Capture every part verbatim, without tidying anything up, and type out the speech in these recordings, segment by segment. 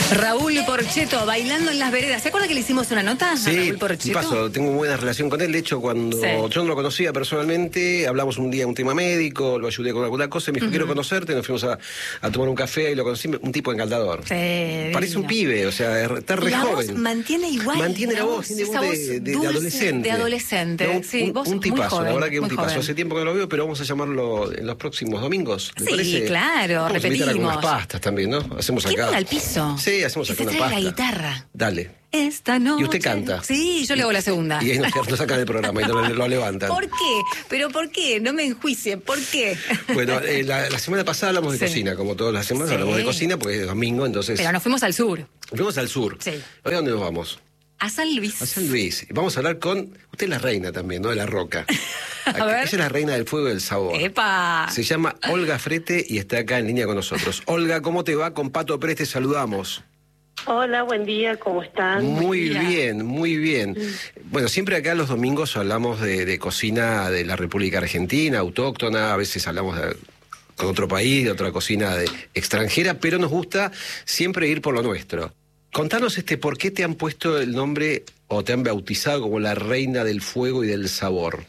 Raúl Porchetto, bailando en las veredas. ¿Se acuerda que le hicimos una nota sí, a Raúl Porchetto? Sí, paso, tengo buena relación con él. De hecho, cuando Sí. yo no lo conocía personalmente, hablamos un día un tema médico, lo ayudé con alguna cosa, y me dijo, uh-huh. quiero conocerte, nos fuimos a, a tomar un café y lo conocí, un tipo encantador. Sí, parece divino. Un pibe, o sea, está re la joven. Voz mantiene igual. Mantiene la, la voz, tiene voz de, de, de, de adolescente. De adolescente, no, un, sí. Un, vos un tipazo, joven, la verdad que un tipazo. Joven. Hace tiempo que no lo veo, pero vamos a llamarlo en los próximos domingos. ¿Le sí, parece? claro, vamos repetimos. A unas pastas también, ¿no? Hacemos acá. ¿Quién al piso? Sí, hacemos acá una pasta. La guitarra. Dale. Esta noche. Y usted canta. Sí, yo le hago la segunda. Y ahí nos, nos sacan del programa y lo, lo levantan. ¿Por qué? ¿Pero por qué? No me enjuicien. ¿Por qué? Bueno, eh, la, la semana pasada hablamos de sí. cocina, como todas las semanas sí. hablamos de cocina porque es domingo, entonces... Pero nos fuimos al sur. Fuimos al sur. Sí. ¿Hoy a dónde nos vamos? A San Luis. A San Luis. Vamos a hablar con... Usted es la reina también, ¿no? De la roca. a ver. Ella es la reina del fuego y del sabor. ¡Epa! Se llama Olga Frete y está acá en línea con nosotros. Olga, ¿cómo te va? Con Pato Pérez te saludamos. Hola, buen día, ¿cómo están? Muy bien, muy bien. Bueno, siempre acá los domingos hablamos de, de cocina de la República Argentina, autóctona, a veces hablamos de otro país, de otra cocina de, extranjera, pero nos gusta siempre ir por lo nuestro. Contanos este, ¿por qué te han puesto el nombre o te han bautizado como la reina del fuego y del sabor?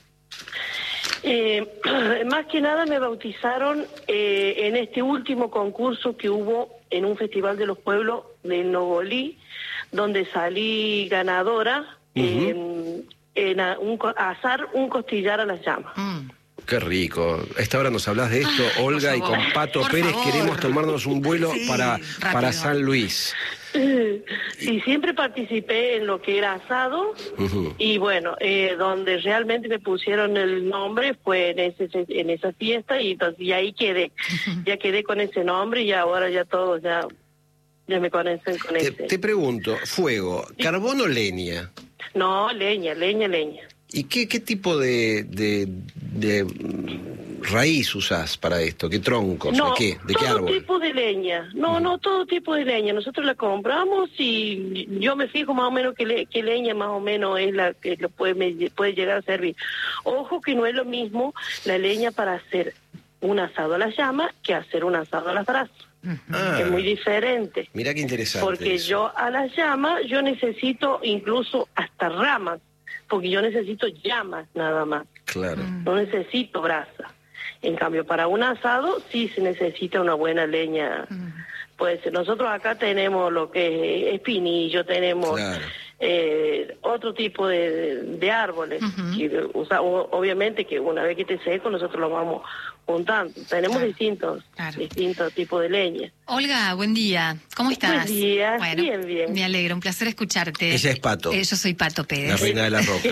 Eh, más que nada me bautizaron eh, en este último concurso que hubo en un festival de los pueblos de Nogolí, donde salí ganadora uh-huh. en, en a, un, a asar un costillar a las llamas. Mm. Qué rico. A esta hora nos hablas de esto, ah, Olga, y con Pato por Pérez favor. Queremos tomarnos un vuelo sí, para, para San Luis. Sí, siempre participé en lo que era asado uh-huh. y bueno, eh, donde realmente me pusieron el nombre fue en ese en esa fiesta y, entonces, y ahí quedé, uh-huh. ya quedé con ese nombre y ahora ya todos ya, ya me conocen con te, ese. Te pregunto, fuego, ¿carbón o leña? No, leña, leña, leña. ¿Y qué, qué tipo de, de, de raíz usás para esto? ¿Qué troncos? No, ¿De qué? ¿De qué árbol? Todo tipo de leña. No, no, todo tipo de leña. Nosotros la compramos y yo me fijo más o menos qué, le, qué leña más o menos es la que lo puede, me, puede llegar a servir. Ojo que no es lo mismo la leña para hacer un asado a la llama que hacer un asado a las brasas. Ah, es muy diferente. Mira qué interesante. Porque eso. yo a la llama yo necesito incluso hasta ramas. Porque yo necesito llamas nada más. Claro. No necesito brasa. En cambio, para un asado sí se necesita una buena leña. Mm. Pues nosotros acá tenemos lo que es espinillo, tenemos claro. eh, otro tipo de, de árboles. Uh-huh. que, o sea, obviamente que una vez que esté seco nosotros lo vamos juntando. Tenemos claro. distintos claro. distintos tipos de leña. Olga, buen día. ¿Cómo estás? Buen día, bueno, bien, bien. Me alegro, un placer escucharte. Ella es Pato. Eh, yo soy Pato Pérez. La reina de la roca.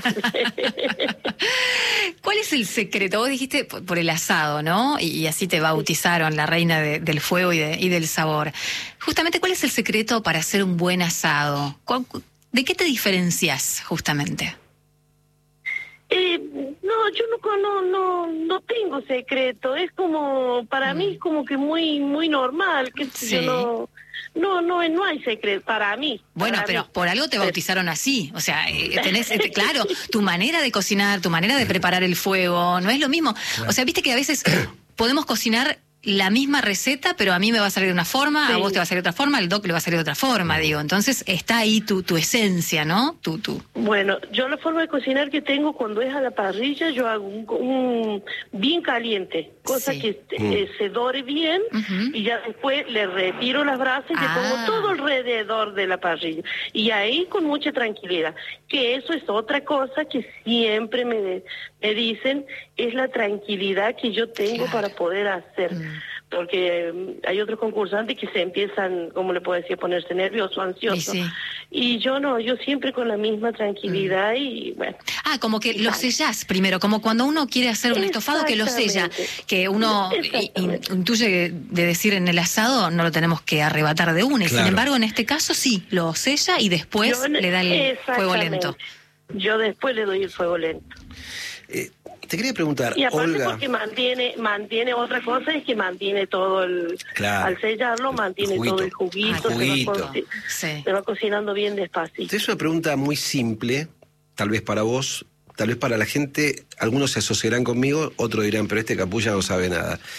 ¿Cuál es el secreto? Vos dijiste por, por el asado, ¿no? Y, y así te bautizaron la reina de, del fuego y, de, y del sabor. Justamente, ¿cuál es el secreto para hacer un buen asado? ¿De qué te diferencias, justamente? Eh, no, yo no, no, no, no tengo secreto. Es como, para mm. mí es como que muy, muy normal. Que sí. yo no... No, no, no hay secreto para mí. Bueno, para pero mí. por algo te bautizaron así. O sea, eh, tenés, eh, claro, tu manera de cocinar, tu manera de preparar el fuego, no es lo mismo. O sea, viste que a veces podemos cocinar la misma receta, pero a mí me va a salir de una forma, sí. a vos te va a salir de otra forma, al doc le va a salir de otra forma, digo. Entonces está ahí tu, tu esencia, ¿no? Tu, tu. Bueno, yo la forma de cocinar que tengo cuando es a la parrilla, yo hago un, un bien caliente, cosa sí. que eh, se dore bien, uh-huh. y ya después le retiro las brasas y ah. le pongo todo alrededor de la parrilla. Y ahí con mucha tranquilidad, que eso es otra cosa que siempre me, me dicen, es la tranquilidad que yo tengo claro. para poder hacer. Mm. Porque um, hay otros concursantes que se empiezan, como le puedo decir, a ponerse nervioso, ansioso. Sí, sí. Y yo no, yo siempre con la misma tranquilidad mm. y bueno. Ah, como que lo sellás primero, como cuando uno quiere hacer un estofado que lo sella, que uno intuye de decir en el asado no lo tenemos que arrebatar de una, y claro. sin embargo en este caso sí, lo sella y después yo, le da el fuego lento. Yo después le doy el fuego lento. Eh, te quería preguntar, y aparte Olga, porque mantiene, mantiene otra cosa, es que mantiene todo el, claro. al sellarlo, mantiene el todo el juguito, ah, juguito. Se, va co- sí. se va cocinando bien despacio. Es una pregunta muy simple, tal vez para vos, tal vez para la gente, algunos se asociarán conmigo, otros dirán, pero este capulla no sabe nada.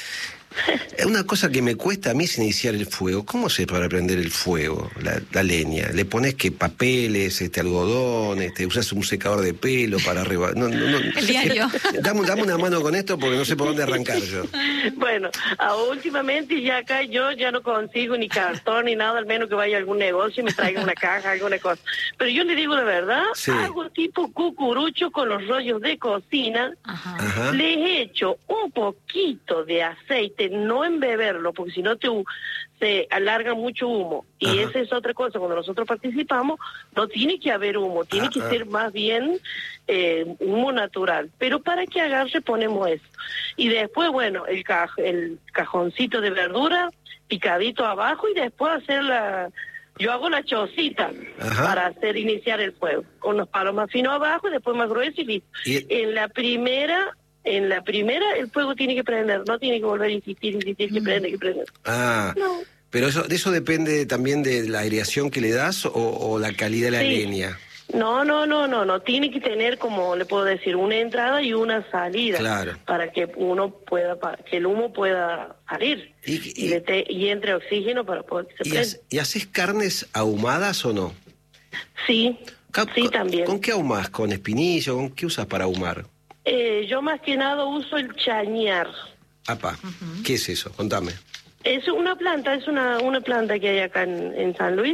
Una cosa que me cuesta a mí es iniciar el fuego. ¿Cómo se para prender el fuego, la, la leña? ¿Le pones que papeles, este algodón, este, usas un secador de pelo para arriba? No, no, no. El diario. Dame, dame una mano con esto porque no sé por dónde arrancar yo. Bueno, a, últimamente ya acá yo ya no consigo ni cartón ni nada, al menos que vaya a algún negocio y me traiga una caja, alguna cosa. Pero yo le digo la verdad, sí. hago tipo cucurucho con los rollos de cocina. Ajá. Ajá. Les echo un poquito de aceite, no en beberlo, porque si no te se alarga mucho humo. Y Ajá. esa es otra cosa, cuando nosotros participamos, no tiene que haber humo, tiene Ajá. que ser más bien eh, humo natural. Pero para que agarre ponemos eso. Y después, bueno, el, caj el cajoncito de verdura picadito abajo y después hacer la... Yo hago la chocita Ajá. para hacer iniciar el fuego, con los palos más finos abajo y después más gruesos y listo. ¿Y? En la primera... En la primera el fuego tiene que prender, no tiene que volver a insistir, insistir, que prende, que prende. Ah, no. Pero eso, de eso depende también de la aireación que le das o, o la calidad de la sí. leña. No, no, no, no, no, tiene que tener, como le puedo decir, una entrada y una salida. Claro. Para que uno pueda, para que el humo pueda salir y, y, y, te, y entre oxígeno para poder que se y prenda. ¿Y haces carnes ahumadas o no? Sí, ¿Con, sí también. ¿Con qué ahumás? ¿Con espinillo? ¿Con qué usas para ahumar? Eh, yo más que nada uso el chañar. Apa, uh-huh. ¿Qué es eso? Contame. Es una planta, es una, una planta que hay acá en, en San Luis.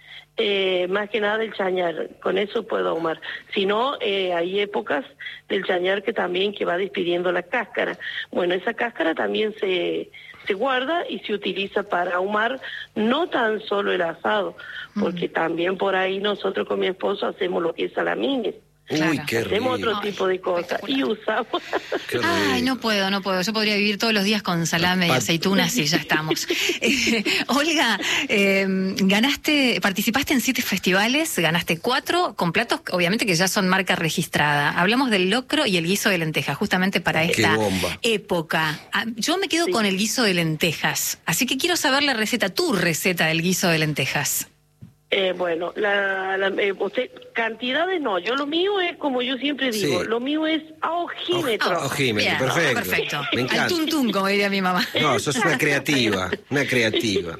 Eh, más que nada el chañar, con eso puedo ahumar. Si no, eh, hay épocas del chañar que también que va despidiendo la cáscara. Bueno, esa cáscara también se, se guarda y se utiliza para ahumar no tan solo el asado, porque uh-huh. también por ahí nosotros con mi esposo hacemos lo que es salamines. Uy, qué rico. Hacemos otro tipo de cosas y usamos. Ay, no puedo, no puedo. Yo podría vivir todos los días con salame y aceitunas y ya estamos. eh, Olga, eh, ganaste, participaste en siete festivales, ganaste cuatro con platos, obviamente que ya son marca registrada. Hablamos del locro y el guiso de lentejas, justamente para esta época. Yo me quedo sí. con el guiso de lentejas, así que quiero saber la receta, tu receta del guiso de lentejas. Eh, bueno, la, la, eh, usted, cantidades no, yo lo mío es, como yo siempre digo, sí. lo mío es a ojímetro. A ojímetro, perfecto. perfecto. Me encanta. Al tuntún, como diría mi mamá. No, sos una creativa, una creativa,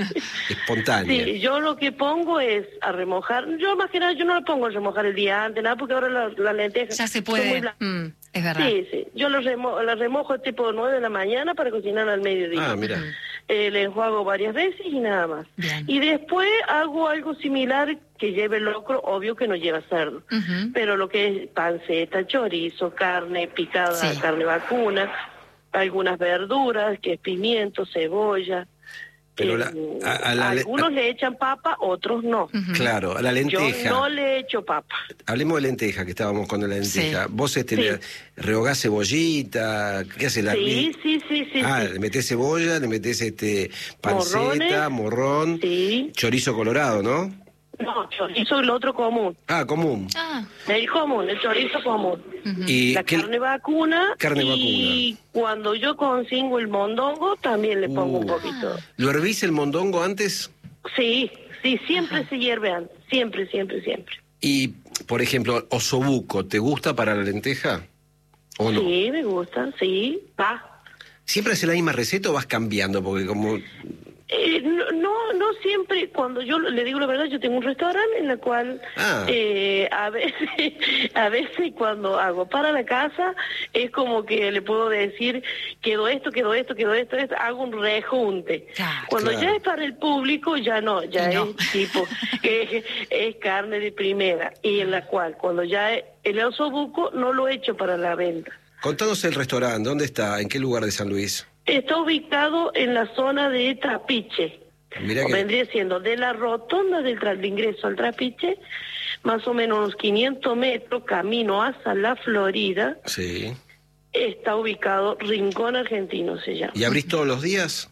espontánea. Sí, yo lo que pongo es a remojar, yo más que nada, yo no lo pongo a remojar el día antes, nada, porque ahora las la lentejas ya se puede, mm, es verdad. Sí, sí, yo lo remo la remojo tipo nueve de la mañana para cocinar al mediodía. Ah, mira. Eh, le enjuago varias veces y nada más. Bien. Y después hago algo similar que lleve locro, obvio que no lleva cerdo, uh-huh. pero lo que es panceta, chorizo, carne picada, sí. carne vacuna, algunas verduras, que es pimiento, cebolla. Pero eh, la, a, a la, algunos a, le echan papa, otros no. Uh-huh. Claro, a la lenteja. Yo no le echo papa. Hablemos de lenteja, que estábamos con la lenteja. Sí. Vos este, sí. le rehogás cebollita, ¿qué haces? La sí, sí, sí, sí. Ah, sí. le metés cebolla, le metés este panceta, Morrones, morrón, sí. chorizo colorado, ¿no? No, chorizo el otro común. Ah, común. Ah. El común, el chorizo común. Uh-huh. Y la ¿qué? carne vacuna. Carne y vacuna. Cuando yo consigo el mondongo, también le pongo uh. un poquito. ¿Lo hervís el mondongo antes? Sí, sí, siempre Ajá. se hierve antes. Siempre, siempre, siempre. Y, por ejemplo, osobuco, ¿te gusta para la lenteja? ¿O no? Sí, me gusta, sí, va. ¿Siempre haces la misma receta o vas cambiando? Porque como... Eh, no, no, no siempre, cuando yo le digo la verdad, yo tengo un restaurante en el cual ah. eh, a veces, a veces cuando hago para la casa, es como que le puedo decir, quedó esto, quedó esto, quedó esto, esto hago un rejunte. Ah, cuando claro. ya es para el público, ya no, ya no. es tipo, que es, es carne de primera, y en la cual, cuando ya es, el osobuco no lo echo para la venta. Contanos el restaurante, ¿dónde está? ¿En qué lugar de San Luis? Está ubicado en la zona de Trapiche. Mirá que... Vendría siendo de la rotonda del de ingreso al Trapiche, más o menos unos quinientos metros, camino hacia la Florida. Sí. Está ubicado Rincón Argentino, se llama. ¿Y abrís todos los días?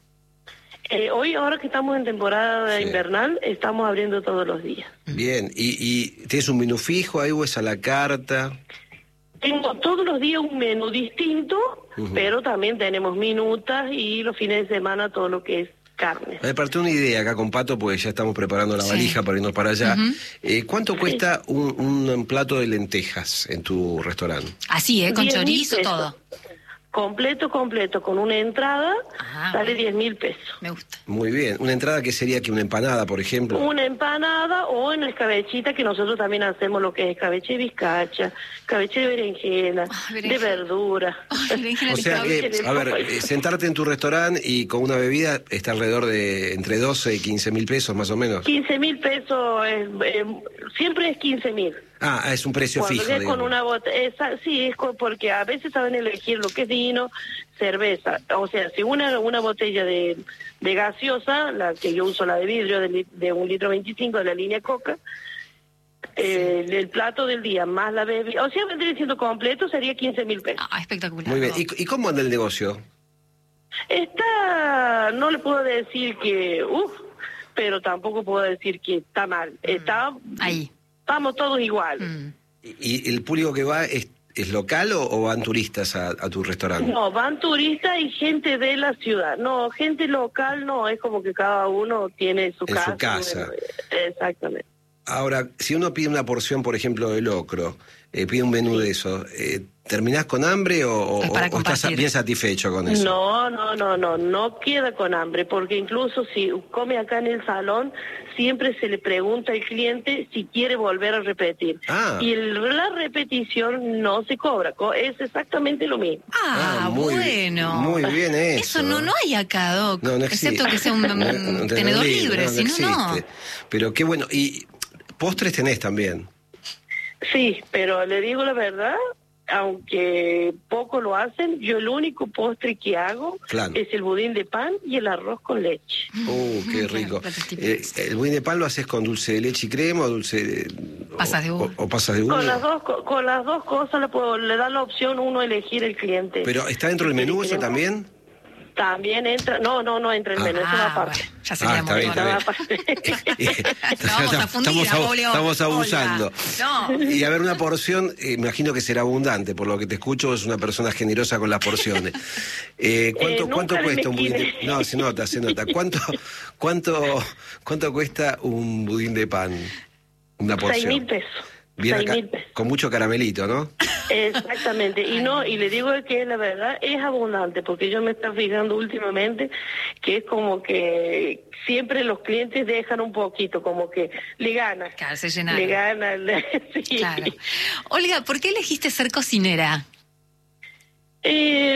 Eh, hoy, ahora que estamos en temporada sí. invernal, estamos abriendo todos los días. Bien, ¿y, y tienes un menú fijo ahí o es a la carta? Tengo todos los días un menú distinto, uh-huh. pero también tenemos minutas y los fines de semana todo lo que es carne. Me partí una idea acá con Pato, porque ya estamos preparando la sí. valija para irnos para allá. Uh-huh. eh, ¿Cuánto cuesta sí. un, un plato de lentejas en tu restaurante? Así, ¿eh? Con chorizo, todo. completo, completo, con una entrada, Ajá, sale bueno. diez mil pesos. Me gusta. Muy bien. ¿Una entrada que sería que una empanada, por ejemplo? Una empanada o en escabechita, que nosotros también hacemos lo que es escabeche de bizcacha, escabeche de berenjena, Ah, de berenjena. verdura. Ay, berenjena O sea que, Escabeche de a ver, pollo. eh, sentarte en tu restaurante y con una bebida está alrededor de entre doce y quince mil pesos, más o menos. quince mil pesos, es, eh, siempre es quince mil. Ah, es un precio Cuando fijo, es con digamos. una botella, sí, es con- porque a veces saben elegir lo que es vino, cerveza. O sea, si una una botella de, de gaseosa, la que yo uso, la de vidrio, de, li- de un litro veinticinco de la línea Coca, eh, el plato del día más la bebida, o sea, vendría siendo completo, sería quince mil pesos. Ah, espectacular. Muy bien. ¿Y, y cómo anda el negocio? Está, no le puedo decir que, uff, pero tampoco puedo decir que está mal. Está, Ahí. estamos todos iguales. Mm. ¿Y, y el público que va es, es local o, o van turistas a, a tu restaurante? No, van turistas y gente de la ciudad. No, gente local no, es como que cada uno tiene su En casa. su casa. bueno, exactamente. Ahora, si uno pide una porción, por ejemplo, de locro, eh, pide un menú de eso, eh, ¿terminás con hambre o, o- Es para o estás compartir. bien satisfecho con eso? No, no, no, no, no queda con hambre, porque incluso si come acá en el salón, siempre se le pregunta al cliente si quiere volver a repetir. Ah. Y el- la repetición no se cobra, co- es exactamente lo mismo. Ah, Ah, muy bi- bueno. muy bien eso. Eso no, no hay acá, Doc. No, no existe. Excepto que sea un, un No, no, tenedor libre, si no, no. existe. Pero qué bueno. Y postres tenés también. Sí, pero le digo la verdad, aunque poco lo hacen, yo el único postre que hago Claro. es el budín de pan y el arroz con leche. Uh, qué Claro, rico. platos Eh, típicos. ¿El budín de pan lo haces con dulce de leche y crema o dulce de... Pasas de o- uva. O, o pasas de uva? Con las dos co- con las dos cosas le, puedo- le da la opción uno elegir el cliente. Pero ¿está dentro del menú eso también? También entra, no, no, no entra el Ah. menú, eso va Ah, aparte. bueno, ya Ah, sería está muy bien, Eso bueno. va está aparte. Vamos a fundir, estamos, Julio. estamos abusando. Hola. No. Y a ver, una porción, eh, me imagino que será abundante, por lo que te escucho, es una persona generosa con las porciones. Eh, ¿Cuánto, Eh, nunca cuánto le cuesta un budín de mezquine. No, se nota, se nota. ¿Cuánto, cuánto, cuánto cuesta un budín de pan? Una porción. Seis mil pesos. Bien Seis acá, mil pesos. con mucho caramelito, ¿no? Exactamente, y no, y le digo que la verdad es abundante, porque yo me estoy fijando últimamente que es como que siempre los clientes dejan un poquito, como que le gana. Claro, se llenaron. Le gana, le- sí. Claro. Olga, ¿por qué elegiste ser cocinera? Eh,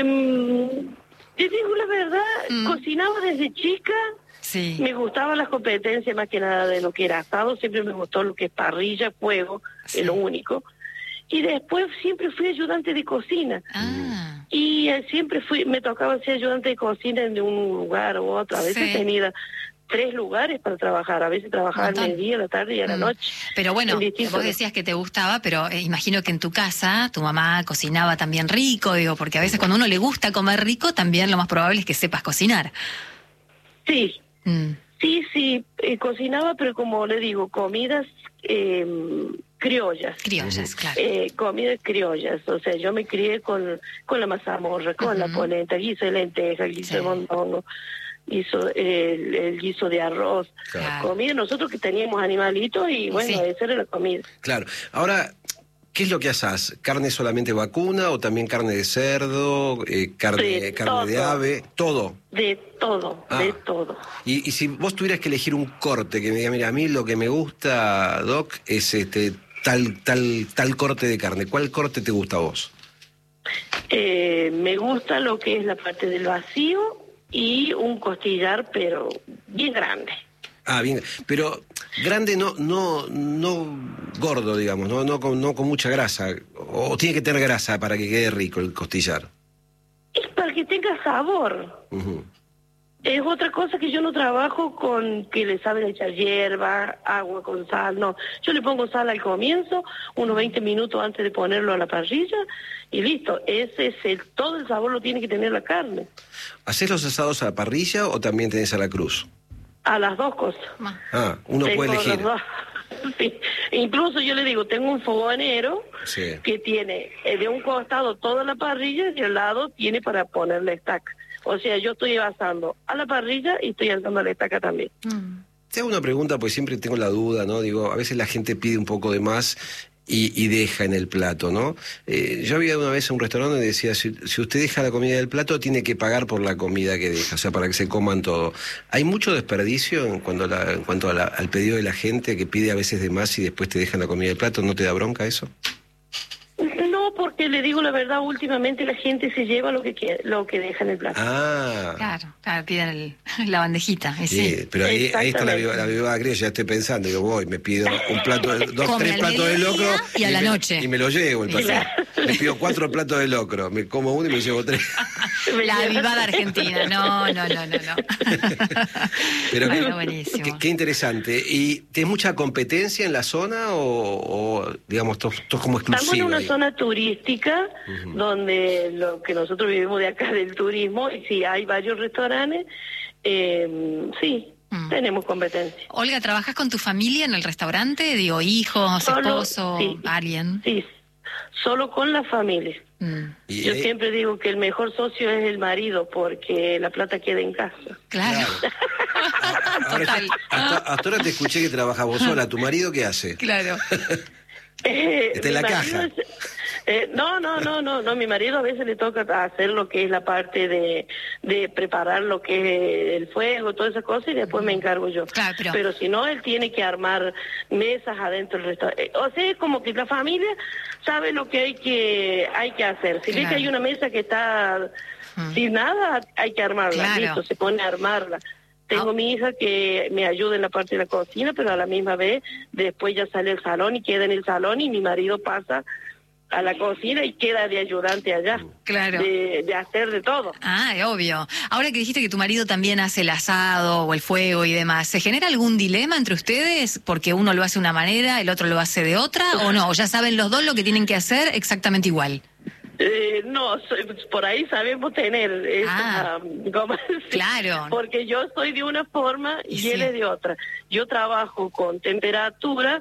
te digo la verdad, Mm. cocinaba desde chica, Sí. me gustaban las competencias más que nada de lo que era asado, siempre me gustó lo que es parrilla, fuego, Sí. es lo único. Y después siempre fui ayudante de cocina. Ah. Y eh, siempre fui, me tocaba ser ayudante de cocina en de un lugar u otro. A veces Sí. tenía tres lugares para trabajar. A veces trabajaba al Montón. mediodía, a la tarde y a la Mm. noche. Pero bueno, En distintos- vos decías que te gustaba, pero eh, imagino que en tu casa tu mamá cocinaba también rico, digo, porque a veces cuando a uno le gusta comer rico, también lo más probable es que sepas cocinar. Sí, Mm. sí, sí, eh, cocinaba, pero como le digo, comidas eh, criollas. Criollas, claro. Eh, comidas criollas, o sea, yo me crié con, con la mazamorra, con la Ujú. polenta, guiso de lenteja, guiso Sí. de mondongo, guiso, el, el guiso de arroz. Claro. Comida, nosotros que teníamos animalitos y bueno, Sí. esa era la comida. Claro. Ahora, ¿qué es lo que haces? ¿Carne solamente vacuna o también carne de cerdo, eh, carne, De carne de todo. ave? Todo. De todo, Ah. de todo. Y, y si vos tuvieras que elegir un corte que me diga, mira, a mí lo que me gusta, Doc, es este tal tal tal corte de carne. ¿Cuál corte te gusta a vos? Eh, me gusta lo que es la parte del vacío y un costillar, pero bien grande. Ah, bien, pero grande no no no gordo, digamos, no no con, no con mucha grasa, o tiene que tener grasa para que quede rico el costillar. Es para que tenga sabor. Ujú. Es otra cosa que yo no trabajo con que le saben echar hierba, agua con sal, no. Yo le pongo sal al comienzo, unos veinte minutos antes de ponerlo a la parrilla y listo. Ese es el, todo el sabor lo tiene que tener la carne. ¿Hacés los asados a la parrilla o también tenés a la cruz? A las dos cosas. Ma. Ah, uno Tengo puede las elegir. dos. Sí. Incluso yo le digo, tengo un fogonero Sí. que tiene eh, de un costado toda la parrilla y al lado tiene para ponerle estaca. O sea, yo estoy asando a la parrilla y estoy asando a la estaca también. Mm. Te hago una pregunta, pues siempre tengo la duda, ¿no? Digo, a veces la gente pide un poco de más y, y deja en el plato, ¿no? Eh, yo había una vez en un restaurante donde decía, si, si usted deja la comida del plato, tiene que pagar por la comida que deja, o sea, para que se coman todo. ¿Hay mucho desperdicio en cuanto, a la, en cuanto a la, al pedido de la gente que pide a veces de más y después te dejan la comida del plato? ¿No te da bronca eso? No, porque le digo la verdad, últimamente la gente se lleva lo que quiere, lo que deja en el plato. Ah. Claro, claro, piden el, la bandejita. Sí, sí. Pero ahí, ahí está la, la vivada criolla, ya estoy pensando, digo, voy, me pido un plato, de, dos, Come tres platos de locro y a la me, noche. Y me lo llevo el plato. Claro. Me pido cuatro platos de locro, me como uno y me llevo tres. La avivada argentina, no, no, no, no, no. Pero bueno, qué, buenísimo. Qué, qué interesante. ¿Y tienes mucha competencia en la zona o, o digamos, todo como exclusivo? Estamos en una ahí? zona turística, uh-huh. donde lo que nosotros vivimos de acá del turismo, y sí, hay varios restaurantes, eh, sí, mm. tenemos competencia. Olga, ¿trabajas con tu familia en el restaurante? Digo, hijos, Solo, esposo, sí, alguien. Sí, solo con la familia. Mm. Yo ahí... siempre digo que el mejor socio es el marido, porque la plata queda en casa. Claro. claro. Ahora, hasta, hasta ahora te escuché que trabajas vos sola. ¿Tu marido qué hace? Claro. eh, Está en la caja. Es, eh, no, no, no, no, no. Mi marido a veces le toca hacer lo que es la parte de, de preparar lo que es el fuego, todas esas cosas, y después me encargo yo. Claro, pero... pero si no, él tiene que armar mesas adentro del restaurante. O sea, es como que la familia sabe lo que hay que hay que hacer. Si claro. ve que hay una mesa que está mm. sin nada, hay que armarla. Claro. Listo, se pone a armarla. Tengo oh. mi hija que me ayuda en la parte de la cocina, pero a la misma vez después ya sale al salón y queda en el salón, y mi marido pasa a la cocina y queda de ayudante allá. Claro. De, de hacer de todo. Ah, obvio. Ahora que dijiste que tu marido también hace el asado o el fuego y demás, ¿se genera algún dilema entre ustedes? Porque uno lo hace de una manera, el otro lo hace de otra, ¿o no? ¿O ya saben los dos lo que tienen que hacer exactamente igual? Eh, no, por ahí sabemos tener esa, ah, como, claro. Porque yo soy de una forma y, y sí. él es de otra. Yo trabajo con temperatura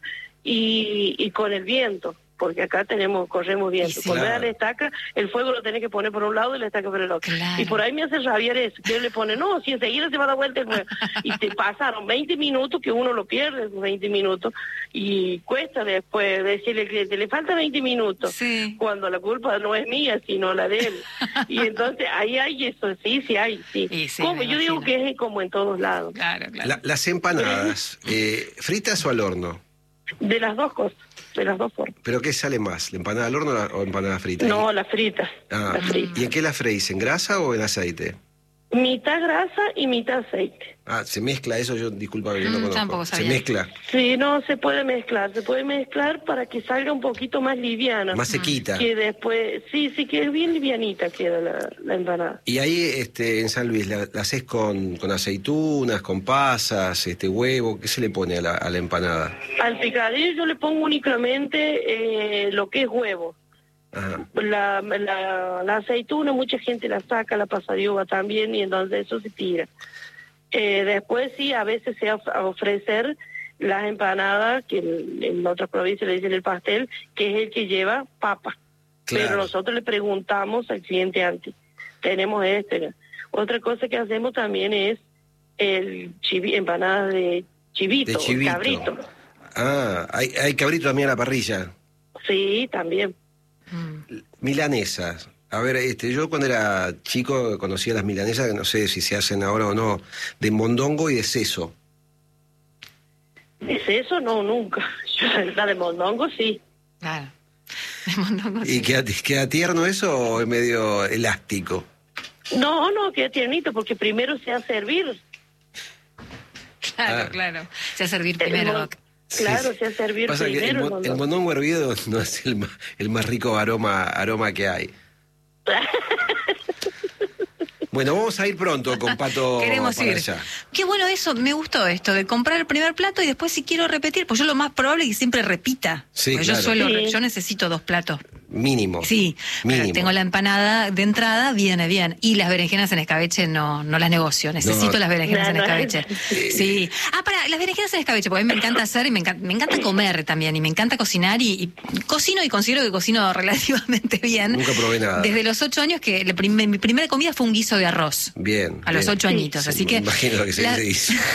y, y con el viento, porque acá tenemos corremos viento. Sí, cuando claro. la estaca, el fuego lo tenés que poner por un lado y la estaca por el otro. Claro. Y por ahí me hace rabiar eso, que él le pone, no, si enseguida se va a dar vuelta el fuego. Y te pasaron veinte minutos, que uno lo pierde, esos veinte minutos, y cuesta después decirle al cliente, le falta veinte minutos, sí. cuando la culpa no es mía, sino la de él. Y entonces ahí hay eso, sí, sí hay, sí. sí, sí como, yo digo que es como en todos lados. Claro, claro. La, las empanadas, eh, ¿fritas o al horno? De las dos cosas, de las dos formas. ¿Pero qué sale más, la empanada al horno o empanada frita? No, la frita. Ah, la frita. ¿Y en qué la freís? ¿En grasa o en aceite? Mitad grasa y mitad aceite. Ah, ¿se mezcla eso? Yo, disculpa, yo mm, no conozco. Tampoco sabía. ¿Se mezcla? Sí, no, se puede mezclar. Se puede mezclar para que salga un poquito más liviana. Más sequita. Que después, sí, sí, que es bien livianita queda la, la empanada. Y ahí este, en San Luis, ¿la, la haces con, con aceitunas, con pasas, este huevo? ¿Qué se le pone a la, a la empanada? Al picadillo yo le pongo únicamente eh, lo que es huevo. La, la, la aceituna mucha gente la saca, la pasa de uva también, y entonces eso se tira. Eh, después sí, a veces se of- ofrecer las empanadas, que en, en otras provincias le dicen el pastel, que es el que lleva papa. Claro. Pero nosotros le preguntamos al cliente antes, tenemos este. Otra cosa que hacemos también es el chivi, empanadas de chivito, de chivito. Cabrito. Ah, hay, hay cabrito también a la parrilla. Sí, también. Milanesas. A ver, este, yo cuando era chico conocía las milanesas, que no sé si se hacen ahora o no, de mondongo y de seso. ¿De seso? No, nunca. La de mondongo sí. Claro. De mondongo sí. ¿Y queda, queda tierno eso o es medio elástico? No, no, queda tiernito, porque primero se hace hervir. Claro, ah. claro. Se hace hervir primero. Claro, sí, se hace hervir pasa primero. Que el, el, mon, mondongo. el mondongo hervido no es el más, el más rico aroma, aroma que hay. Bueno, vamos a ir pronto con Pato. Queremos para ir. allá. Qué bueno eso, me gustó esto de comprar el primer plato y después si quiero repetir, pues yo lo más probable es que siempre repita. Sí, porque claro. yo suelo, Sí. yo necesito dos platos. Mínimo. Sí, mínimo. Pero tengo la empanada de entrada, viene bien. Y las berenjenas en escabeche no, no las negocio. Necesito No. las berenjenas No, en no. escabeche. Sí. Ah, para, las berenjenas en escabeche, porque a mí me encanta hacer y me encanta, me encanta comer también. Y me encanta cocinar y, y cocino y considero que cocino relativamente bien. Nunca probé nada. Desde los ocho años que la prim- mi primera comida fue un guiso de arroz. Bien. A los bien. ocho añitos. Sí, Así me que. imagino que se la- dice.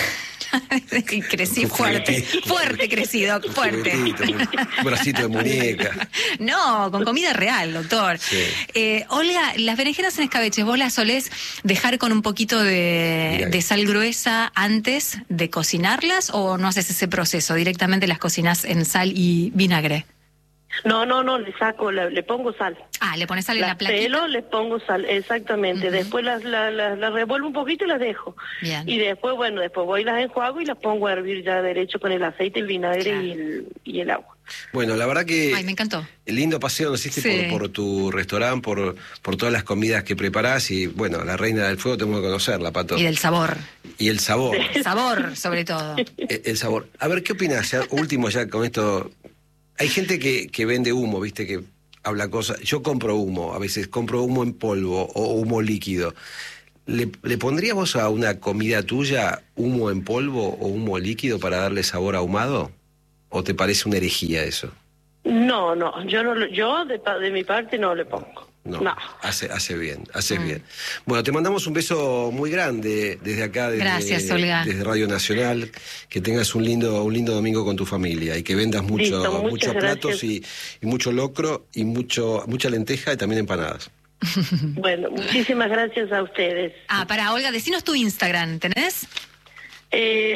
Y crecí fuerte, fuerte crecido, fuerte. Un bracito de muñeca. No, con comida real, doctor. Sí. Eh, Olga, las berenjenas en escabeche, ¿vos las solés dejar con un poquito de, de sal gruesa antes de cocinarlas o no haces ese proceso? ¿Directamente las cocinás en sal y vinagre? No, no, no, le saco, le, le pongo sal. Ah, le pones sal en las la plaquita. pelo, les pongo sal, exactamente. Uh-huh. Después las, las, las, las revuelvo un poquito y las dejo. Bien. Y después, bueno, después voy y las enjuago y las pongo a hervir ya derecho con el aceite, el vinagre claro. y, el, y el agua. Bueno, la verdad que... Ay, me encantó. El lindo paseo nos hiciste sí. por, por tu restaurante, por, por todas las comidas que preparás y, bueno, la Reina del Fuego tenemos que conocerla, Pato. Y del sabor. Y el sabor. El sabor, sobre todo. El, el sabor. A ver, ¿qué opinás? Ya, último ya con esto... Hay gente que, que vende humo, viste, que habla cosas. Yo compro humo, a veces compro humo en polvo o humo líquido. ¿Le, ¿Le pondrías vos a una comida tuya humo en polvo o humo líquido para darle sabor ahumado? ¿O te parece una herejía eso? No, no, yo no, yo de, de mi parte no le pongo. No, no. Hace, hace bien, hace mm. bien. Bueno, te mandamos un beso muy grande desde acá, desde, Gracias, Olga. desde Radio Nacional. Que tengas un lindo, un lindo domingo con tu familia y que vendas mucho, Listo, muchos platos y, y mucho locro y mucho, mucha lenteja y también empanadas. Bueno, muchísimas gracias a ustedes. Ah, para Olga, decinos tu Instagram, ¿tenés? Eh,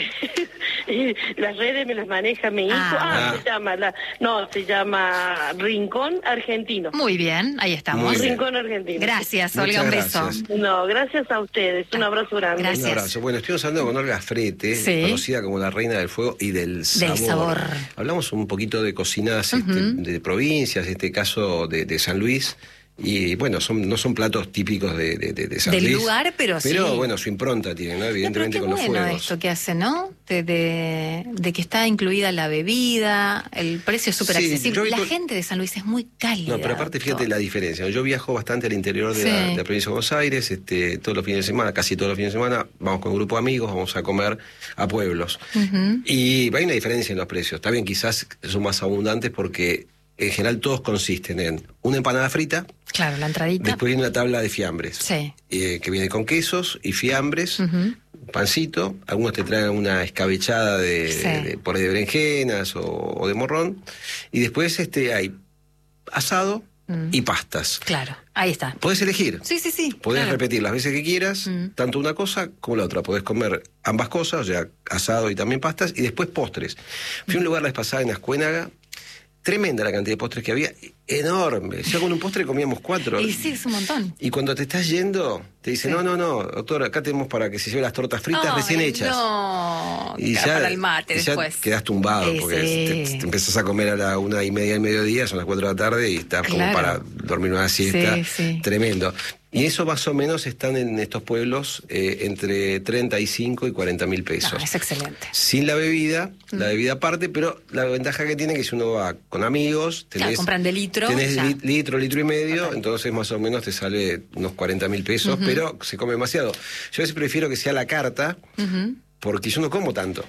las redes me las maneja mi hijo. Ah, ah. se llama, la, no, se llama Rincón Argentino. Muy bien, ahí estamos. Rincón Argentino. Gracias, Olga, Muchas un gracias. beso. No, gracias a ustedes, un abrazo grande. Gracias. Un abrazo. Bueno, estuvimos hablando con Olga Frete, sí. conocida como la Reina del Fuego y del sabor. Del sabor. Hablamos un poquito de cocinas uh-huh. este, de provincias, en este caso de, de San Luis. Y bueno, son, no son platos típicos de, de, de San Del Luis. Del lugar, pero, pero sí. Pero bueno, su impronta tiene, ¿no? Evidentemente no, con bueno los fuegos. Esto que hace, ¿no? De, de, de que está incluida la bebida, el precio es súper sí, accesible. La visto... gente de San Luis es muy cálida. No, pero aparte fíjate la diferencia. Yo viajo bastante al interior de, sí. la, de la provincia de Buenos Aires, este, todos los fines de semana, casi todos los fines de semana, vamos con un grupo de amigos, vamos a comer a pueblos. Uh-huh. Y hay una diferencia en los precios. Está bien, quizás son más abundantes porque en general todos consisten en una empanada frita. Claro, la entradita. Después viene una tabla de fiambres. Sí. Eh, que viene con quesos y fiambres, uh-huh. pancito. Algunos te traen una escabechada de, sí. de, de por ahí de berenjenas o, o de morrón. Y después este hay asado mm. y pastas. Claro, ahí está. Podés elegir. Sí, sí, sí. Podés claro. repetir las veces que quieras, mm. tanto una cosa como la otra. Podés comer ambas cosas, o sea, asado y también pastas, y después postres. Fui a un lugar la vez pasada en Ascuénaga. Tremenda la cantidad de postres que había, enorme. Ya con un postre comíamos cuatro. Y sí, es un montón. Y cuando te estás yendo, te dicen, sí. no, no, no, doctor, acá tenemos para que se lleve las tortas fritas Ay, recién hechas. No, y ya, para el mate y ya después. quedás tumbado, sí, porque sí. te, te empezás a comer a la una y media del mediodía, son las cuatro de la tarde, y estás claro. como para dormir una siesta. Sí, sí. Tremendo. Y eso más o menos están en estos pueblos eh, entre treinta y cinco y cuarenta mil pesos. No, es excelente. Sin la bebida, mm. la bebida aparte, pero la ventaja que tiene es que si uno va con amigos, tenés, ya, compran de litro. Tenés ya. li, litro, litro y medio, okay. entonces más o menos te sale unos cuarenta mil pesos, uh-huh. pero se come demasiado. Yo a veces prefiero que sea la carta, uh-huh. porque yo no como tanto.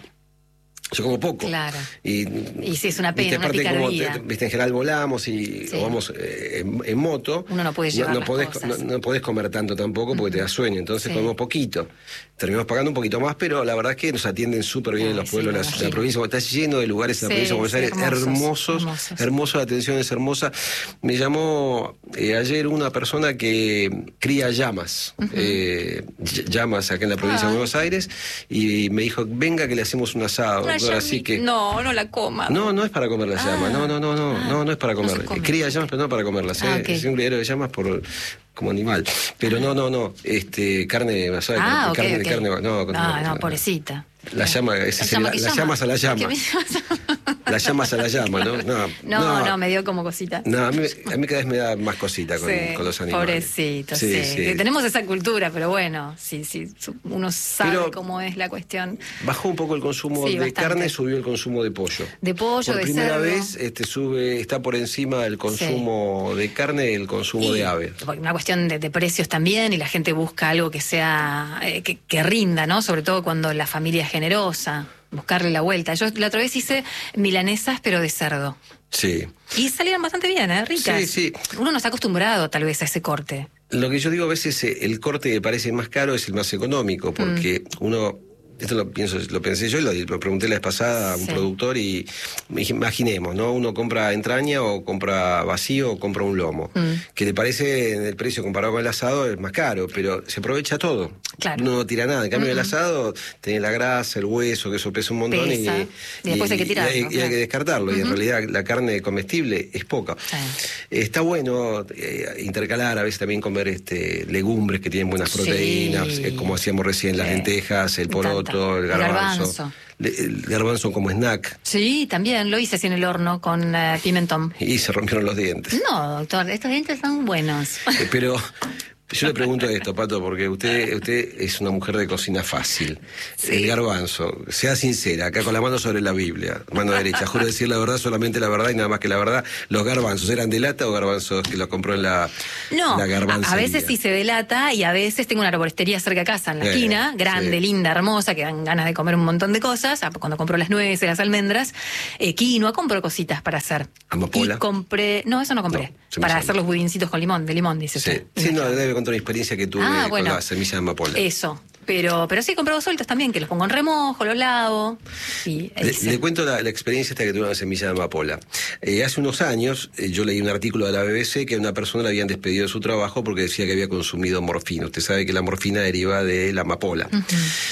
Yo como poco. Claro. Y, y sí, es una pena, viste, una como te, viste, en general volamos y sí. o vamos eh, en, en moto. Uno no puede llevar no, no las podés, cosas. No, no podés comer tanto tampoco porque uh-huh. te da sueño. Entonces sí. comemos poquito. Terminamos pagando un poquito más, pero la verdad es que nos atienden súper bien Ay, en los pueblos. Sí, la, la provincia está lleno de lugares en la sí, provincia de Buenos Aires. Sí, hermosos, hermosos, hermosos. Hermoso, la atención es hermosa. Me llamó eh, ayer una persona que cría llamas. Uh-huh. eh, llamas acá en la provincia ah. de Buenos Aires. Y me dijo, venga que le hacemos un asado. Una así que No, no la coma. No, no es para comer las ah, llamas, no, no, no, no, ah, no, no es para comer. No cría llamas, pero no para comerlas, ah, ¿eh? Okay. Es un criadero de llamas por como animal. Pero no, no, no, este, carne, ¿sabes? Ah, carne, okay, okay. carne, no, no, no, no, pobrecita. La llama, esa sería, la, las llamas a la llama. Las llamas a la llama, ¿no? No, no, no, no, me dio como cosita. No, a mí, a mí cada vez me da más cosita con, sí, con los animales. Pobrecito, sí, sí. sí. Tenemos esa cultura, pero bueno, sí, sí, uno sabe pero cómo es la cuestión. Bajó un poco el consumo sí, de bastante. Carne, subió el consumo de pollo. De pollo, por de primera cerdo. vez este, sube, está por encima el consumo sí. de carne el consumo y, de ave. Una cuestión de, de precios también, y la gente busca algo que sea, eh, que, que rinda, ¿no? Sobre todo cuando la familia es generosa. Buscarle la vuelta. Yo la otra vez hice milanesas, pero de cerdo. Sí. Y salieron bastante bien, ¿eh? Ricas. Sí, sí. Uno no está acostumbrado, tal vez, a ese corte. Lo que yo digo a veces, el corte que parece más caro es el más económico, porque mm. uno esto lo pienso, lo pensé yo y lo, lo pregunté la vez pasada a un sí. productor y me dije, imaginemos, ¿no? Uno compra entraña o compra vacío o compra un lomo, mm. que le parece en el precio comparado con el asado es más caro, pero se aprovecha todo. Claro. Uno no tira nada. En cambio, mm-hmm. el asado tiene la grasa, el hueso, que eso pesa un montón y, y, y después hay que tirarlo. Y hay, y hay que descartarlo. Mm-hmm. Y en realidad la carne comestible es poca. Sí. Está bueno eh, intercalar, a veces también comer este, legumbres que tienen buenas proteínas, sí. eh, como hacíamos recién, las sí. lentejas, el poroto, el garbanzo. garbanzo. El garbanzo como snack. Sí, también lo hice así en el horno con uh, pimentón. Y se rompieron los dientes. No, doctor, estos dientes son buenos. Eh, pero yo le pregunto esto, Pato, porque usted usted es una mujer de cocina fácil. Sí. El garbanzo, sea sincera, acá con la mano sobre la Biblia, mano derecha, juro decir la verdad, solamente la verdad y nada más que la verdad. ¿Los garbanzos eran de lata o garbanzos que los compró en la, no, la garbancería? A veces sí se de lata y a veces tengo una arboristería cerca de casa, en la eh, esquina, grande, sí. linda, hermosa, que dan ganas de comer un montón de cosas. Cuando compro las nueces, las almendras, eh, quinoa, compro cositas para hacer. ¿Amapola? Y compré, no, eso no compré, no, para hacer los budincitos con limón, de limón, dice sí. usted. Sí, no, debe contar una experiencia que tuve ah, bueno, con la semilla de amapola. Eso. Pero, pero sí, compré sueltos también, que los pongo en remojo, los lavo. Y le, le cuento la, la experiencia esta que tuve con la semilla de amapola. Eh, hace unos años, eh, yo leí un artículo de la B B C que a una persona le habían despedido de su trabajo porque decía que había consumido morfina. Usted sabe que la morfina deriva de la amapola. Uh-huh.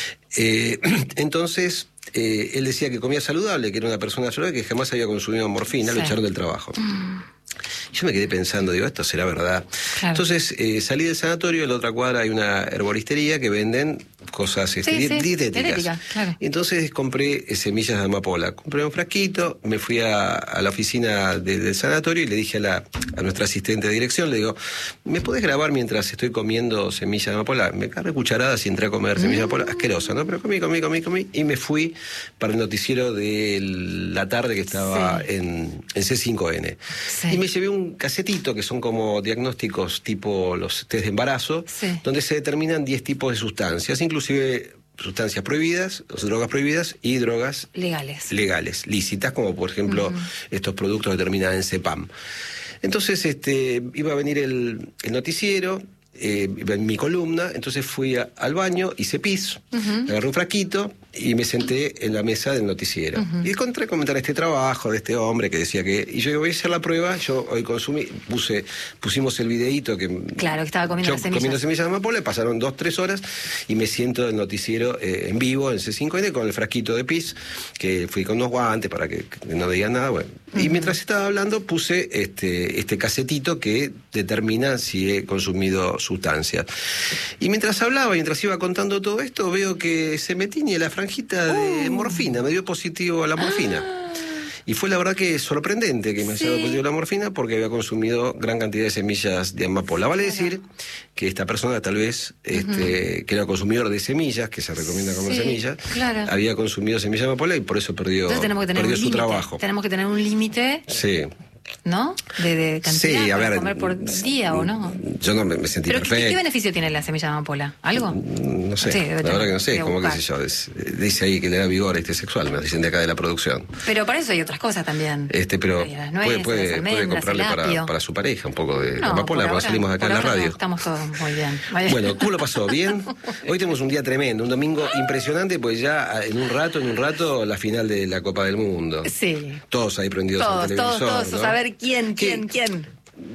eh, entonces, eh, él decía que comía saludable, que era una persona saludable, que jamás había consumido morfina, sí. lo echaron del trabajo. Uh-huh. Yo me quedé pensando, digo, esto será verdad. Claro. Entonces eh, salí del sanatorio, en la otra cuadra hay una herboristería que venden cosas este, sí, sí, dietéticas. Dietética, claro. Y entonces compré eh, semillas de amapola. Compré un frasquito, me fui a, a la oficina de, del sanatorio y le dije a, la, a nuestra asistente de dirección, le digo, ¿me podés grabar mientras estoy comiendo semillas de amapola? Me agarré cucharadas y entré a comer semillas mm. de amapola, asquerosa, ¿no? Pero comí, comí, comí, comí y me fui para el noticiero de la tarde que estaba sí. en, en C cinco N. Sí. Y me llevé un casetito que son como diagnósticos tipo los test de embarazo, sí. donde se determinan diez tipos de sustancias, inclusive sustancias prohibidas, drogas prohibidas y drogas legales, legales lícitas, como por ejemplo uh-huh. estos productos que terminan en CEPAM. Entonces este iba a venir el, el noticiero, eh, en mi columna, entonces fui a, al baño, hice pis, uh-huh. agarré un frasquito y me senté en la mesa del noticiero. Uh-huh. Y encontré comentar este trabajo de este hombre que decía que... Y yo digo, voy a hacer la prueba, yo hoy consumí, puse, pusimos el videíto que... Claro, que estaba comiendo yo las semillas. comiendo semillas de amapola, pasaron dos, tres horas y me siento en el noticiero eh, en vivo, en C cinco N, con el frasquito de pis, que fui con unos guantes para que, que no digan nada, bueno. Uh-huh. Y mientras estaba hablando puse este, este casetito que determina si he consumido sustancias. Y mientras hablaba, mientras iba contando todo esto, veo que se me tiñe la franjita de uh. morfina, me dio positivo a la morfina. Ah. Y fue la verdad que sorprendente que me haya dado sí. positivo la morfina porque había consumido gran cantidad de semillas de amapola. Vale claro. decir que esta persona tal vez, este, uh-huh. que era consumidor de semillas, que se recomienda comer sí, semillas, claro. había consumido semillas de amapola y por eso perdió, perdió su trabajo. Tenemos que tener un límite. Sí. ¿No? De, de cantidad sí, a para ver, comer por día o no. Yo no me, me sentí ¿Pero perfecto. ¿qué, ¿qué beneficio tiene la semilla de amapola? ¿Algo? No sé, sí, la verdad que no sé, como que sé yo, es, dice ahí que le da vigor este sexual, me dicen de acá de la producción. Pero para eso hay otras cosas también. Este, pero nueces, puede, puede, puede comprarle para, para su pareja un poco de no, amapola, cuando salimos de acá en la radio. No, estamos todos muy bien. Bueno, ¿cómo lo pasó? ¿Bien? Hoy tenemos un día tremendo, un domingo impresionante, pues ya en un rato, en un rato, la final de la Copa del Mundo. Sí. Todos ahí prendidos todos, en el televisor. Todos, todos, ¿no? a ver quién, quién, ¿quién?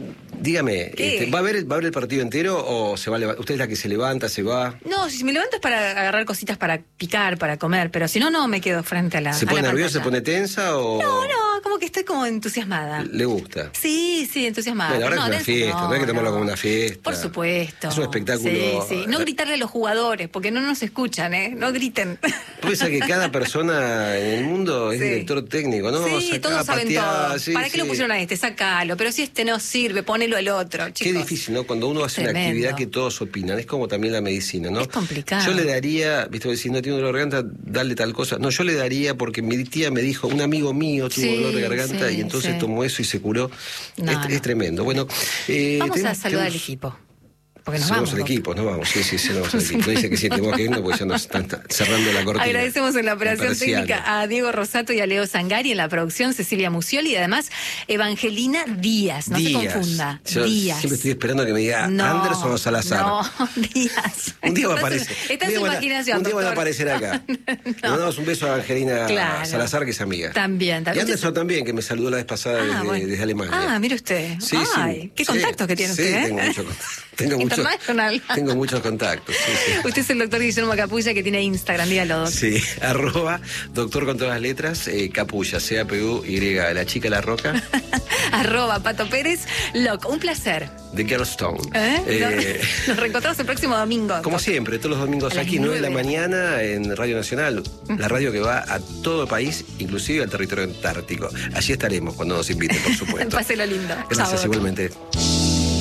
Dígame, este, ¿va a ver, ¿va a ver el partido entero o se va a levantar? ¿Usted es la que se levanta, se va? No, si me levanto es para agarrar cositas para picar, para comer, pero si no, no me quedo frente a la ¿Se pone nerviosa, se pone tensa o...? No, no, como que estoy como entusiasmada. ¿Le gusta? Sí, sí, entusiasmada. Bueno, ahora no, es una fiesta, no, no hay que tomarlo no. como una fiesta. Por supuesto. Es un espectáculo. Sí, sí. No gritarle a los jugadores, porque no nos escuchan, ¿eh? No griten. Piensa que cada persona en el mundo es sí. director técnico, ¿no? Sí, Sacá, todos saben pateá, todo. Sí, ¿Para sí. qué lo pusieron a este? Sácalo. Pero si este no sirve, ponelo al otro, chicos. Qué difícil, ¿no? Cuando uno hace Tremendo. una actividad que todos opinan. Es como también la medicina, ¿no? Es complicado. Yo le daría, viste, si no tiene dolor de garganta, dale tal cosa. No, yo le daría porque mi tía me dijo, un amigo mío tuvo sí, dolor de garganta sí, y entonces sí. tomó eso y se curó. No, es, no. es tremendo. Bueno, eh, vamos tenemos, a saludar tenemos... al equipo. Porque nos Somos vamos. el equipo, nos vamos. Sí, sí, sí, nos vamos al equipo. No dice que sí, tenemos que irnos porque ya nos están cerrando la cortina. Agradecemos en la operación la técnica a Diego Rosato y a Leo Zangari, en la producción Cecilia Musioli y además Evangelina Díaz. No Díaz. se confunda. Yo Díaz. siempre estoy esperando que me diga No, Anderson o Salazar. No, Díaz. Un día va a aparecer. Está Un en día su van a- imaginación. Un día van a doctor. aparecer acá. No. Le mandamos un beso a Evangelina Claro. Salazar, que es amiga. También, Y también. Anderson también, que me saludó la vez pasada Ah, desde, bueno. desde Alemania. Ah, mire usted. Sí, Ay, sí. qué Sí, contactos que tiene sí, usted, ¿eh? tengo mucho contacto. Tengo mucho- International. Tengo muchos contactos. Sí, sí. Usted es el doctor Guillermo Capulla, que tiene Instagram, dígalo, doctor. Sí, arroba doctor con todas las letras, eh, Capulla, C A P U Y, la chica la roca, Arroba Pato Pérez, Loc. Un placer. de Girlstone. ¿Eh? Eh, Nos nos reencontramos el próximo domingo. Como siempre, todos los domingos A las aquí, nueve de la nueve. mañana en Radio Nacional, la radio que va a todo el país, inclusive al territorio antártico. Allí estaremos cuando nos inviten, por supuesto. Páselo lindo. Gracias, Chao, doctor. igualmente.